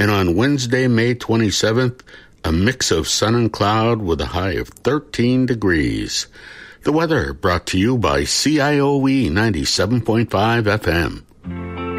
And on Wednesday, May 27th, a mix of sun and cloud with a high of 13 degrees. The weather brought to you by CIOE 97.5 FM.